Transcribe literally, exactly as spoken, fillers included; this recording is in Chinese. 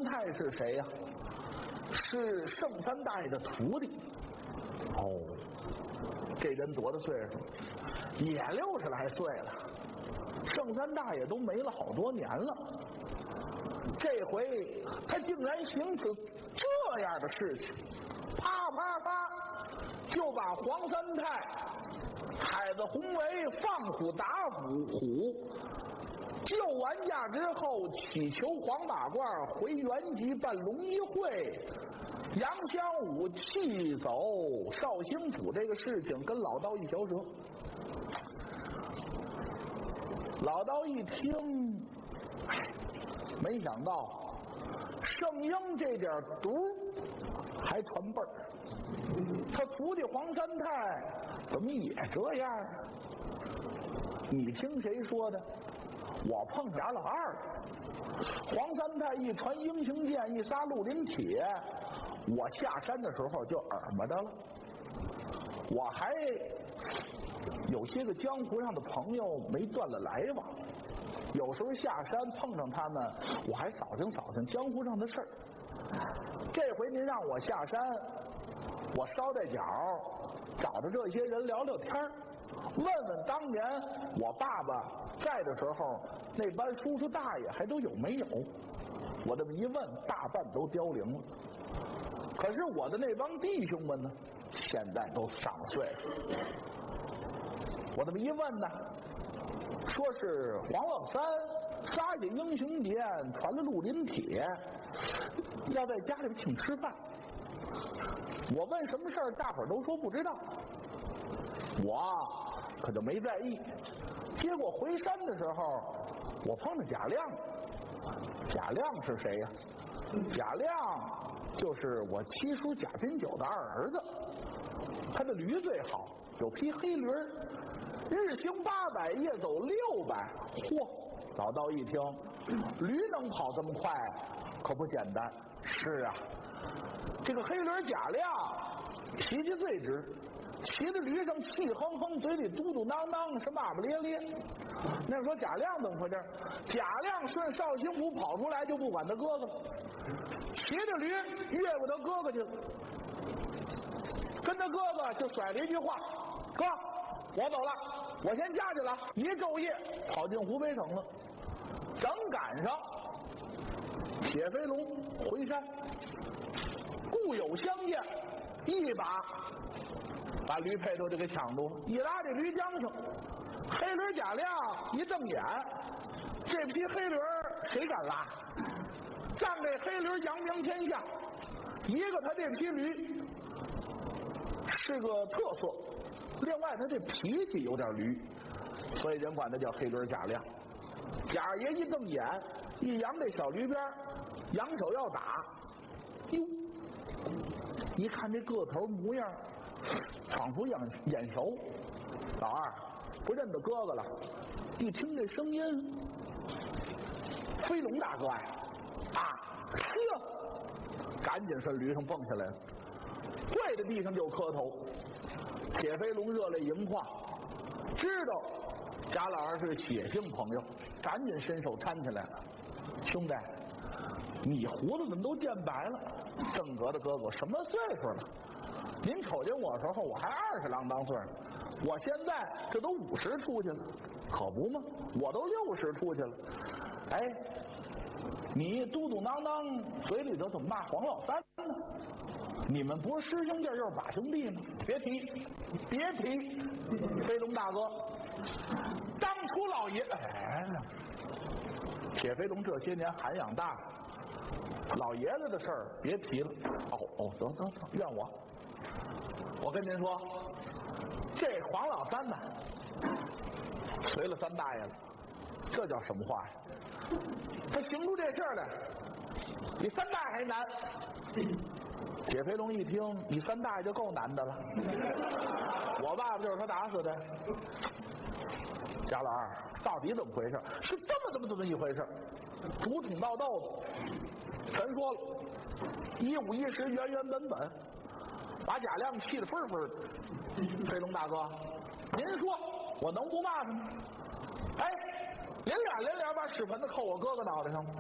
泰是谁呀、啊？是圣三大爷的徒弟。哦，这人多大岁数？也六十来岁了。圣三大爷都没了好多年了，这回他竟然行此这样的事情，啪啪啪就把黄三太、海子弘为放虎打虎虎，救完驾之后祈求黄马褂回原籍办龙一会，杨香武弃走绍兴府这个事情跟老道一嚼舌。老道一听，哎，没想到圣婴这点毒还传辈儿，他徒弟黄三太怎么也这样啊？你听谁说的？我碰贾老二了。黄三太一传英雄剑，一撒绿林铁，我下山的时候就耳目着了。我还有些个江湖上的朋友没断了来往，有时候下山碰上他们，我还扫听扫听江湖上的事儿。这回您让我下山，我捎带脚找着这些人聊聊天，问问当年我爸爸在的时候，那班叔叔大爷还都有没有？我这么一问，大半都凋零了。可是我的那帮弟兄们呢，现在都上了岁数。我这么一问呢，说是黄老三撒下英雄剑，传了绿林铁，要在家里边请吃饭。我问什么事儿，大伙儿都说不知道，我可就没在意。结果回山的时候，我碰着贾亮。贾亮是谁呀、啊？贾亮就是我七叔贾宾九的二儿子，他的驴最好，有匹黑驴，日行八百，夜走六百。嚯！老道一听，驴能跑这么快，可不简单。是啊，这个黑驴贾亮脾气最直，骑在驴上气哼哼，嘴里嘟嘟囔囔，是骂骂咧咧。那说贾亮怎么回事？贾亮顺绍兴府跑出来，就不管他哥哥了，骑着驴越过他哥哥去了，跟他哥哥就甩了一句话：哥，我走了，我先家去了。一昼夜跑进湖北省了，正赶上铁飞龙回山，故友相见，一把把驴配头就给抢住了，一拉这驴缰绳，黑驴贾亮一瞪眼，这匹黑驴谁敢拉？仗这黑驴扬名天下，一个他这匹驴是个特色，另外他这脾气有点驴，所以人管他叫黑驴贾亮。贾爷一瞪眼，一扬这小驴鞭，扬手要打，哟，一看这个头模样，仿佛眼眼熟。老二不认得哥哥了，一听这声音，飞龙大哥呀！啊，呵，赶紧顺驴上蹦下来了，跪在地上就磕头。铁飞龙热泪盈眶，知道贾老二是血性朋友，赶紧伸手搀起来了。兄弟，你胡子怎么都见白了？正格的哥哥什么岁数了？您瞅见我时候我还二十郎当岁，我现在这都五十出去了，可不吗？我都六十出去了。哎，你嘟嘟囔囔嘴里头怎么骂黄老三呢？你们不是师兄弟又是把兄弟吗？别提，别提，飞龙大哥，当初老爷，哎，铁飞龙这些年涵养大了，老爷子的事儿别提了。哦哦，得得得，怨我。我跟您说，这黄老三呢，随了三大爷了，这叫什么话呀？他行出这事儿来，比三大爷还难。铁飞龙一听，你三大爷就够难的了。我爸爸就是他打死的。贾老二，到底怎么回事？是这么这么这么一回事，竹筒倒豆子，全说了，一五一十，原原本本，把贾亮气得分分的。飞龙大哥，您说我能不骂他吗？哎，连俩连俩把屎盆子扣我哥哥脑袋上吗？